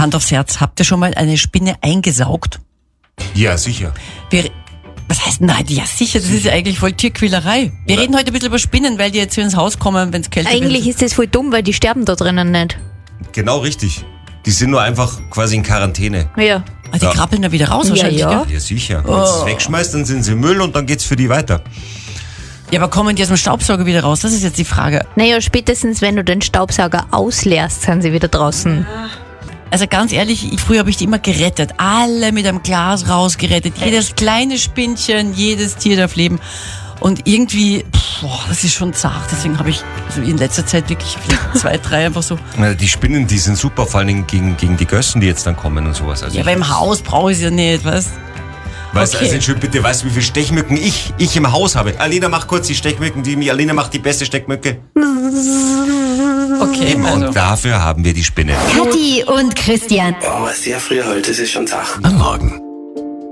Hand aufs Herz, habt ihr schon mal eine Spinne eingesaugt? Ja, sicher. Was heißt denn da? Ja, sicher, das ist ja eigentlich voll Tierquälerei. Wir reden heute ein bisschen über Spinnen, weil die jetzt hier ins Haus kommen, wenn es kälter wird. Eigentlich ist das voll dumm, weil die sterben da drinnen nicht. Genau richtig. Die sind nur einfach quasi in Quarantäne. Ja. Ah, die krabbeln da wieder raus wahrscheinlich, ja. gell? Ja, sicher. Wenn du es wegschmeißt, dann sind sie Müll und dann geht's für die weiter. Ja, aber kommen die aus dem Staubsauger wieder raus? Das ist jetzt die Frage. Naja, spätestens wenn du den Staubsauger ausleerst, sind sie wieder draußen. Also ganz ehrlich, früher habe ich die immer gerettet. Alle mit einem Glas rausgerettet. Jedes kleine Spinnchen, jedes Tier darf leben. Und irgendwie, das ist schon zart. Deswegen habe ich also in letzter Zeit wirklich 2, 3 einfach so. Die Spinnen, die sind super, vor allem gegen die Gössen, die jetzt dann kommen und sowas. Also Ja, aber im Haus brauche ich sie ja nicht, weißt du? Weißt du, Okay. also schön, bitte, weißt du, wie viele Stechmücken ich im Haus habe? Alina, mach kurz die Stechmücken, Alina macht die beste Stechmücke. Okay, also. Und dafür haben wir die Spinne. Kathi und Christian. Oh, sehr früh heute, das ist schon Sache. Am Morgen